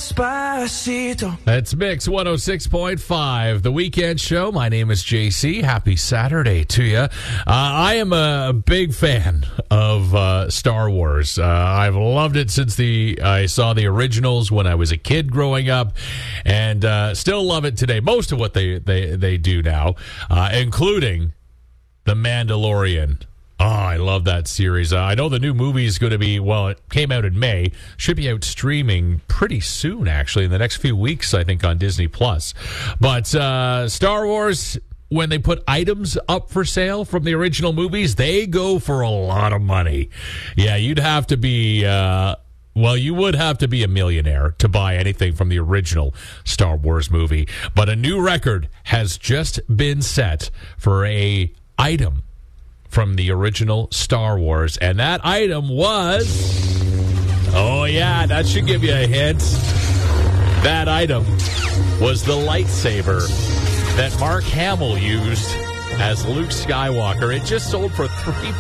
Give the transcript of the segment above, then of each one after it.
Despacito. That's Mix 106.5, the weekend show. My name is JC. Happy Saturday to you. I am a big fan of Star Wars. I've loved it since I saw the originals when I was a kid growing up, and still love it today. Most of what they do now, including The Mandalorian. Oh, I love that series. I know the new movie is going to be, well, it came out in May. Should be out streaming pretty soon, actually, in the next few weeks, I think, on Disney+. But Star Wars, when they put items up for sale from the original movies, they go for a lot of money. Yeah, you'd have to be... you would have to be a millionaire to buy anything from the original Star Wars movie. But a new record has just been set for a item from the original Star Wars, and that item was... Oh, yeah, that should give you a hint. That item was the lightsaber that Mark Hamill used as Luke Skywalker. It just sold for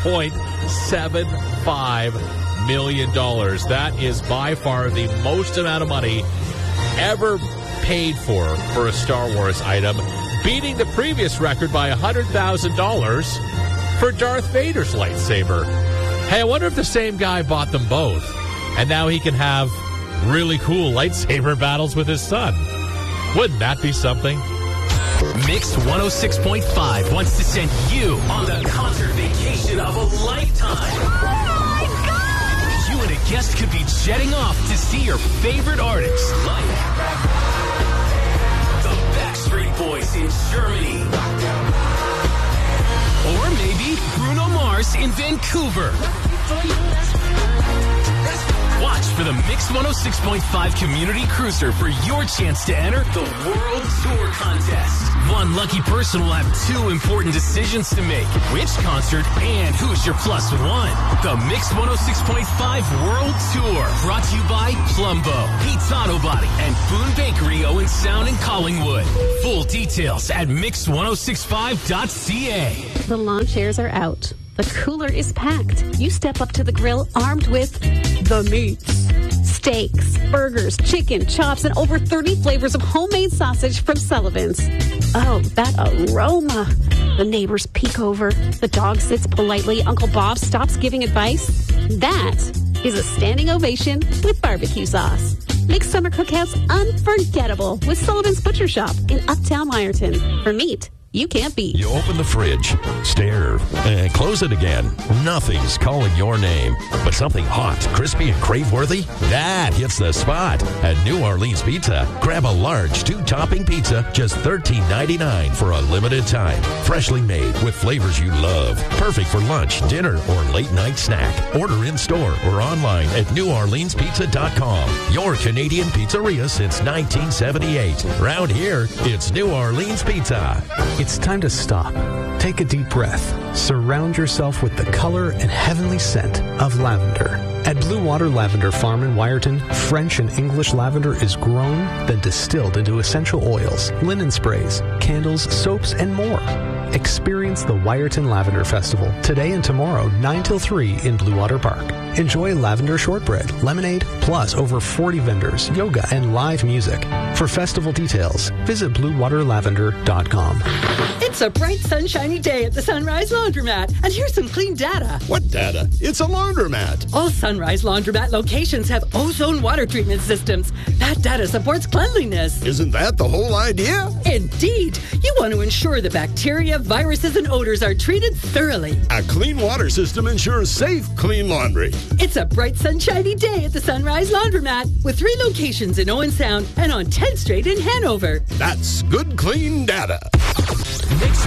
$3.75 million. That is by far the most amount of money ever paid for a Star Wars item, beating the previous record by $100,000 for Darth Vader's lightsaber. Hey, I wonder if the same guy bought them both, and now he can have really cool lightsaber battles with his son. Wouldn't that be something? Mix 106.5 wants to send you on the concert vacation of a lifetime. Oh my God! You and a guest could be jetting off to see your favorite artists, like the Backstreet Boys in Germany. Or maybe Bruno Mars in Vancouver. Watch for the Mix 106.5 Community Cruiser for your chance to enter the World Tour Contest. One lucky person will have two important decisions to make. Which concert and who's your plus one? The Mix 106.5 World Tour. Brought to you by Plumbo, Pete's Auto Body, and Boone Bakery, Owen Sound, and Collingwood. Full details at mix1065.ca. The lawn chairs are out. The cooler is packed. You step up to the grill armed with the meats. Steaks, burgers, chicken, chops, and over 30 flavors of homemade sausage from Sullivan's. Oh, that aroma. The neighbors peek over. The dog sits politely. Uncle Bob stops giving advice. That is a standing ovation with barbecue sauce. Make summer cookouts unforgettable with Sullivan's Butcher Shop in Uptown Lyerton. For meat you can't beat. You open the fridge, stare, and close it again. Nothing's calling your name, but something hot, crispy, and crave-worthy, that hits the spot at New Orleans Pizza. Grab a large 2-topping pizza, just $13.99 for a limited time. Freshly made with flavors you love. Perfect for lunch, dinner, or late-night snack. Order in-store or online at NewOrleansPizza.com. Your Canadian pizzeria since 1978. Round here, it's New Orleans Pizza. It's time to stop. Take a deep breath. Surround yourself with the color and heavenly scent of lavender. At Blue Water Lavender Farm in Wyerton, French and English lavender is grown, then distilled into essential oils, linen sprays, candles, soaps, and more. Experience the Wyerton Lavender Festival today and tomorrow, 9 till 3 in Blue Water Park. Enjoy lavender shortbread, lemonade, plus over 40 vendors, yoga, and live music. For festival details, visit BlueWaterLavender.com. It's a bright, sunshiny day at the Sunrise Laundromat, and here's some clean data. What data? It's a laundromat. All Sunrise Laundromat locations have ozone water treatment systems. That data supports cleanliness. Isn't that the whole idea? Indeed. You want to ensure the bacteria, viruses, and odors are treated thoroughly. A clean water system ensures safe, clean laundry. It's a bright, sunshiny day at the Sunrise Laundromat with 3 locations in Owen Sound and on 10th Street in Hanover. That's good, clean data. Mix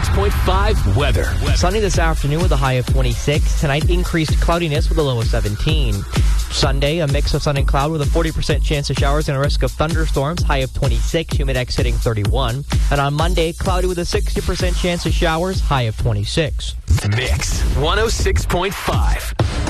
106.5 weather. Sunny this afternoon with a high of 26. Tonight, increased cloudiness with a low of 17. Sunday, a mix of sun and cloud with a 40% chance of showers and a risk of thunderstorms, high of 26, humidex hitting 31. And on Monday, cloudy with a 60% chance of showers, high of 26. Mix 106.5.